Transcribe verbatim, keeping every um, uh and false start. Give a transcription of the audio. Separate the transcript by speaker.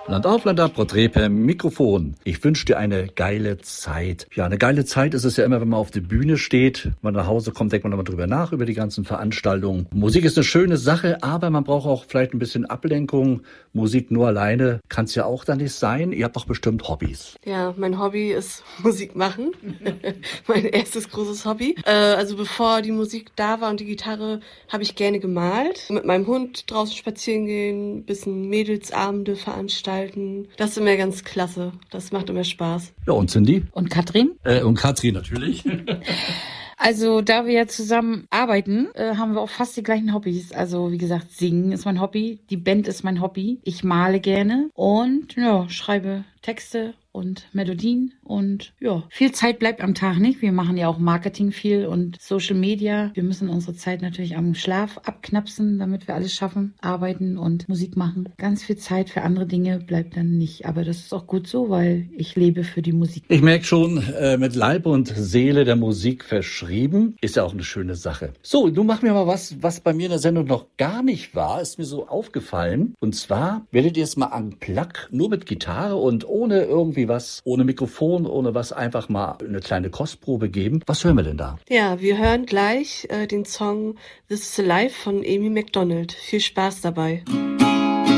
Speaker 1: Land auf, Land ab, Porträt per Mikrofon. Ich wünsche dir eine geile Zeit. Ja, eine geile Zeit ist es ja immer, wenn man auf der Bühne steht. Wenn man nach Hause kommt, denkt man nochmal drüber nach, über die ganzen Veranstaltungen. Musik ist eine schöne Sache, aber man braucht auch vielleicht ein bisschen Ablenkung. Musik nur alleine kann es ja auch dann nicht sein. Ihr habt doch bestimmt Hobbys.
Speaker 2: Ja, mein Hobby ist Musik machen. Mein erstes großes Hobby. Äh, also bevor die Musik da war und die Gitarre, habe ich gerne gemalt. Mit meinem Hund draußen spazieren gehen, bisschen Mädelsabende veranstalten. Das ist immer ganz klasse. Das macht immer Spaß.
Speaker 1: Ja, und Cindy?
Speaker 3: Und Katrin?
Speaker 1: Äh, und Katrin natürlich.
Speaker 3: Also da wir ja zusammen arbeiten, äh, haben wir auch fast die gleichen Hobbys. Also wie gesagt, singen ist mein Hobby, die Band ist mein Hobby. Ich male gerne und ja, schreibe Texte und Melodien und ja, viel Zeit bleibt am Tag nicht. Wir machen ja auch Marketing viel und Social Media. Wir müssen unsere Zeit natürlich am Schlaf abknapsen, damit wir alles schaffen, arbeiten und Musik machen. Ganz viel Zeit für andere Dinge bleibt dann nicht. Aber das ist auch gut so, weil ich lebe für die Musik.
Speaker 1: Ich merke schon, äh, mit Leib und Seele der Musik verschrieben. Ist ja auch eine schöne Sache. So, nun machen wir mal was, was bei mir in der Sendung noch gar nicht war. Ist mir so aufgefallen. Und zwar werdet ihr es mal unplugged, nur mit Gitarre und ohne irgendwie was, ohne Mikrofon, ohne was, einfach mal eine kleine Kostprobe geben. Was hören wir denn da?
Speaker 2: Ja, wir hören gleich äh, den Song This is Alive von Amy Macdonald. Viel Spaß dabei.